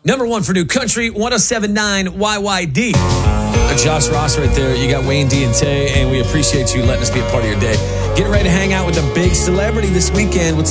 Number one for New Country, 107.9 YYD. Josh Ross right there. You got Wayne D and Tay, and we appreciate you letting us be a part of your day. Getting ready to hang out with a big celebrity this weekend. We'll